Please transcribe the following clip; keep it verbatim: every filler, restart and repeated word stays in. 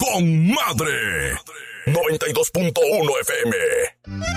con madre. noventa y dos punto uno F M.